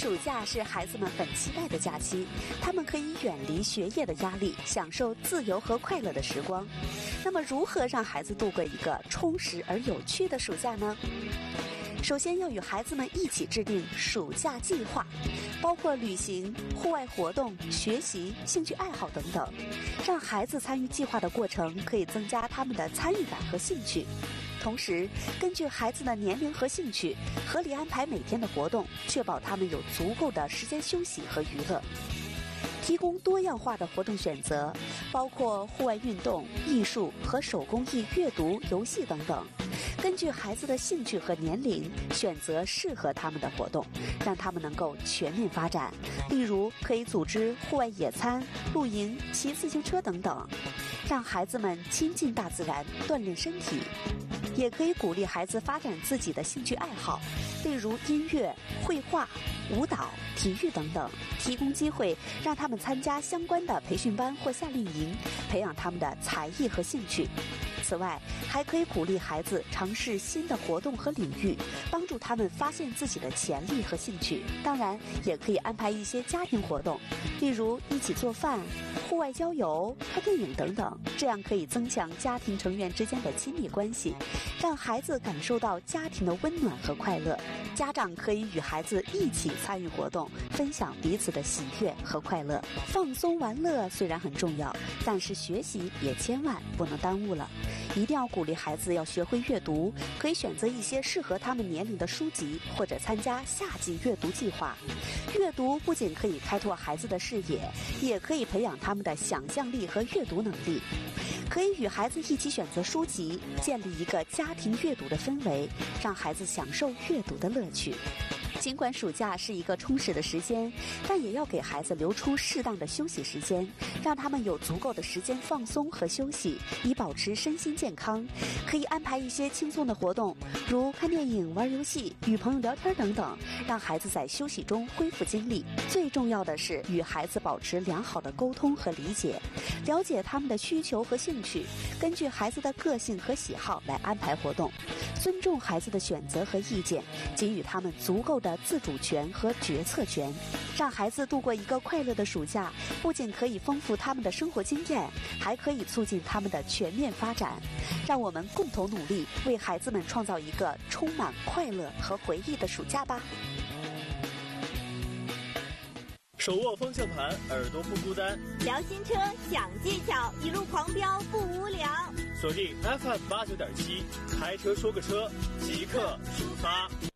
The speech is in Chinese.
暑假是孩子们很期待的假期，他们可以远离学业的压力，享受自由和快乐的时光。那么，如何让孩子度过一个充实而有趣的暑假呢？首先要与孩子们一起制定暑假计划，包括旅行、户外活动、学习、兴趣爱好等等。让孩子参与计划的过程，可以增加他们的参与感和兴趣。同时，根据孩子的年龄和兴趣，合理安排每天的活动，确保他们有足够的时间休息和娱乐。提供多样化的活动选择，包括户外运动、艺术和手工艺、阅读、游戏等等。根据孩子的兴趣和年龄，选择适合他们的活动，让他们能够全面发展。例如，可以组织户外野餐、露营、骑自行车等等，让孩子们亲近大自然，锻炼身体。也可以鼓励孩子发展自己的兴趣爱好，例如音乐、绘画、舞蹈、体育等等，提供机会让他们参加相关的培训班或夏令营，培养他们的才艺和兴趣。此外，还可以鼓励孩子尝试新的活动和领域，帮助他们发现自己的潜力和兴趣。当然，也可以安排一些家庭活动，例如一起做饭、户外郊游、看电影等等，这样可以增强家庭成员之间的亲密关系，让孩子感受到家庭的温暖和快乐。家长可以与孩子一起参与活动，分享彼此的喜悦和快乐。放松玩乐虽然很重要，但是学习也千万不能耽误了。一定要鼓励孩子要学会阅读，可以选择一些适合他们年龄的书籍，或者参加夏季阅读计划。阅读不仅可以开拓孩子的视野，也可以培养他们的想象力和阅读能力。可以与孩子一起选择书籍，建立一个家庭阅读的氛围，让孩子享受阅读的乐趣。尽管暑假是一个充实的时间，但也要给孩子留出适当的休息时间，让他们有足够的时间放松和休息，以保持身心健康。可以安排一些轻松的活动，如看电影、玩游戏、与朋友聊天等等，让孩子在休息中恢复精力。最重要的是与孩子保持良好的沟通和理解，了解他们的需求和兴趣，根据孩子的个性和喜好来安排活动。尊重孩子的选择和意见，给予他们足够的自主权和决策权，让孩子度过一个快乐的暑假，不仅可以丰富他们的生活经验，还可以促进他们的全面发展。让我们共同努力，为孩子们创造一个充满快乐和回忆的暑假吧。 手握方向盘，耳朵不孤单。 聊新车，讲技巧，一路狂飙不无聊。 锁定 FM 89.7，开车说个车，即刻出发。